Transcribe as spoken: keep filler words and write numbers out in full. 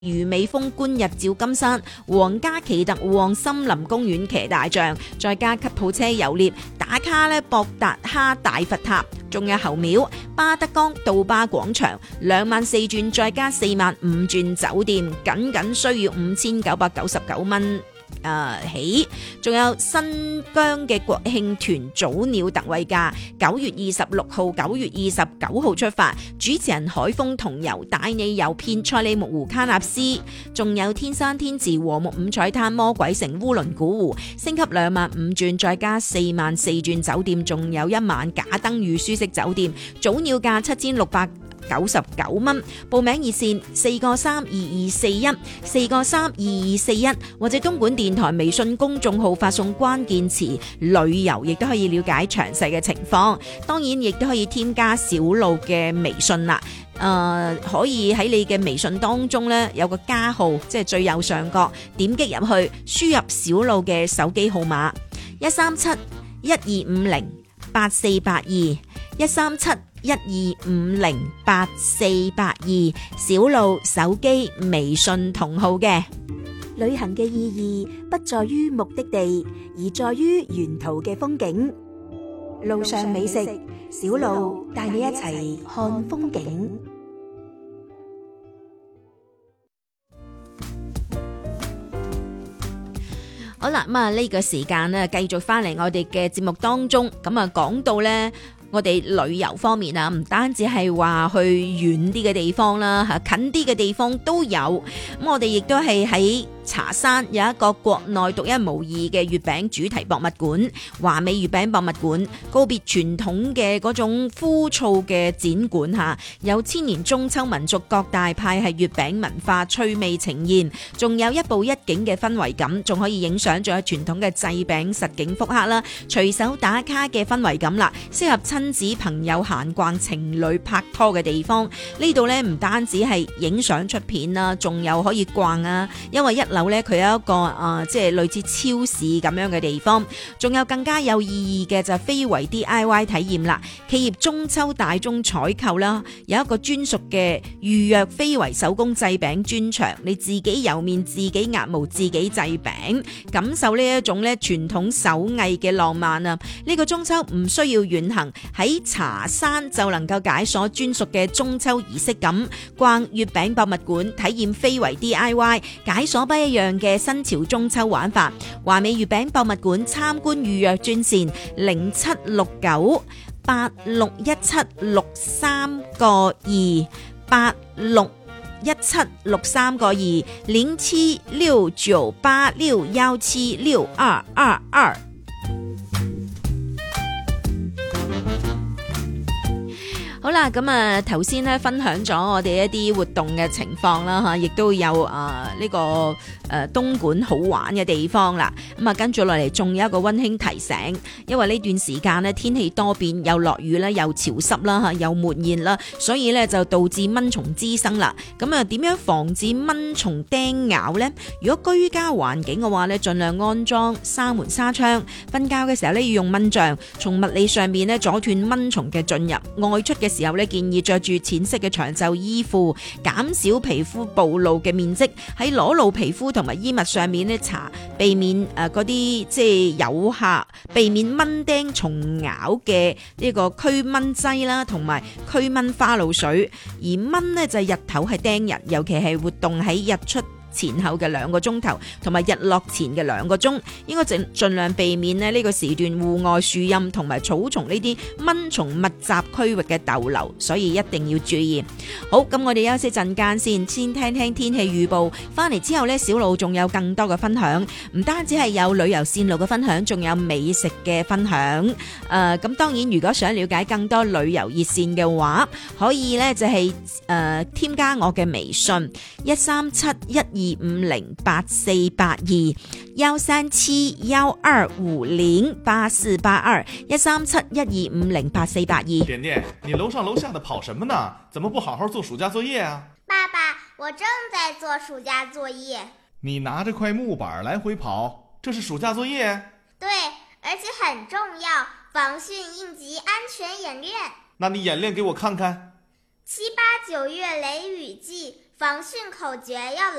魚尾峰觀日照金山，皇家奇特旺森林公園騎大象，再加吉普車遊獵，打卡咧博達哈大佛塔，仲有侯廟、巴德江、杜巴廣場，兩萬四轉再加四萬五轉酒店，僅僅需要五千九百九十九蚊。誒、呃、起，仲有新疆嘅國慶團早鳥特惠價，九月二十六號、九月二十九號出發，主持人海峰同遊帶你遊遍塞里木湖、喀納斯，仲有天山天池、和睦五彩灘、魔鬼城、烏倫古湖，升級兩萬五轉再加四萬四轉酒店，仲有一晚假登嶼舒適酒店，早鳥價七千六百九十九蚊，報名熱線四個三二二四一四個三二二四一，或者東莞電台微信公眾號發送關鍵詞旅遊，亦都可以了解詳細嘅情況。當然亦都可以添加小路嘅微信啦。誒、呃，可以喺你嘅微信當中呢，有個加號，即係最右上角點擊入去，輸入小路嘅手機號碼一三七一二五零八四八二一三七一二五零八四八二，小路手機微信同號嘅。 旅行嘅意義不在於目的地，而在於沿途嘅風景。路上美食，小路帶你一齊看風景。 好啦，咁啊呢個時間呢，繼續翻嚟我哋嘅節目當中，咁啊講到呢。我哋旅遊方面啊，唔單止係話去遠啲嘅地方啦，吓近啲嘅地方都有。咁我哋亦都係喺茶山有一個國內獨一無二嘅月餅主題博物館，華美月餅博物館，告別傳統嘅嗰種枯燥嘅展館吓，有千年中秋民族各大派系月餅文化趣味呈現，仲有一步一景嘅氛圍感，仲可以影相，仲有傳統嘅製餅實景復刻啦，隨手打卡嘅氛圍感啦，適合親子朋友閒逛、情侶拍拖嘅地方。呢度呢唔單止係影相出片啦，仲有可以逛啊，因為一樓呢佢有一個啊、呃，即係類似超市咁樣嘅地方，仲有更加有意義嘅就係非遺 D I Y 體驗啦。企業中秋大宗採購啦，有一個專屬嘅預約非遺手工製餅專場，你自己揉麵、自己壓模、自己製餅，感受呢一種咧傳統手藝嘅浪漫啊！呢、這個中秋唔需要遠行，喺茶山就能夠解鎖專屬嘅中秋儀式感，逛月餅博物館，體驗非遺 D I Y， 解鎖不一樣嘅新潮中秋玩法。華美月餅博物館參觀預約專線零七六九八六一七六三個二八六一七六三個二零七六九八六幺七六二二二。好啦，咁啊頭先咧分享咗我哋一啲活動嘅情況啦吓，亦都有啊呢、這個誒、呃、東莞好玩嘅地方啦。咁啊跟住落嚟仲有一個溫馨提醒，因為呢段時間咧天氣多變，又落雨啦，又潮濕啦吓，又悶熱啦，所以咧就導致蚊蟲滋生啦。咁啊點樣防止蚊蟲叮咬呢？如果居家環境嘅話咧，盡量安裝紗門紗窗，瞓覺嘅時候咧要用蚊帳，從物理上面咧阻斷蚊蟲嘅進入。外出嘅時候咧，建議着住淺色嘅長袖衣褲，減少皮膚暴露嘅面積。喺裸露皮膚同埋衣物上面咧搽，避免誒嗰啲即係有效，避免蚊叮蟲咬嘅呢個驅蚊劑啦，同埋驅蚊花露水。而蚊呢，就係日頭係叮人，尤其係活動喺日出前後嘅兩個鐘頭，同埋日落前嘅兩個鐘，應該盡盡量避免咧呢個時段戶外樹蔭同埋草叢呢啲蚊蟲密集區域嘅逗留，所以一定要注意。好，咁我哋休息陣間先，先聽聽天氣預報。翻嚟之後呢，小路仲有更多嘅分享，唔單止係有旅遊線路嘅分享，仲有美食嘅分享。誒、呃，咁當然如果想了解更多旅遊熱線嘅話，可以呢就係、是、誒、呃、添加我嘅微信一三七一二二五零八四八二幺三七幺二五零八四八二一三七一二五零八四八二。 點點，你樓上樓下的跑什麼呢？怎麼不好好做暑假作業啊？ 爸爸，我正在做暑假作業。 你拿着塊木板來回跑，這是暑假作業？ 對，而且很重要，防汛應急安全演練。 那你演練給我看看。 七八九月雷雨季， 防汛口诀要